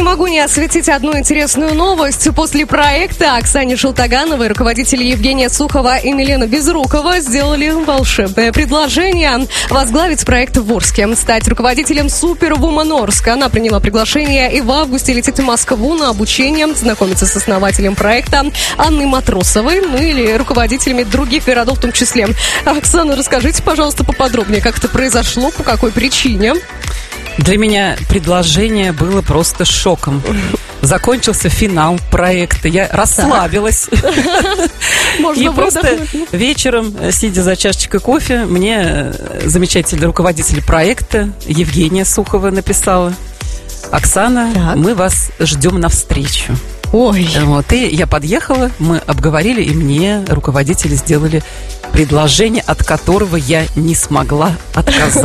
могу не осветить одну интересную новость. После проекта Оксане Шелтогановой руководители Евгения Сухова и Милена Безрукова сделали волшебное предложение возглавить проект в Орске, стать руководителем Супервумен Орска. Она приняла приглашение и в августе летит в Москву на обучение, знакомиться с основателем проекта Анной Матросовой, ну или руководителями других городов в том числе. Оксана, расскажите, пожалуйста, поподробнее, как это произошло, по какой причине? Для меня предложение было просто шоком. Закончился финал проекта, я расслабилась. И просто вечером, сидя за чашечкой кофе, мне замечательный руководитель проекта Евгения Сухова написала: Оксана, мы вас ждем навстречу. Ой. Вот, и я подъехала, мы обговорили, и мне руководители сделали предложение, от которого я не смогла отказаться.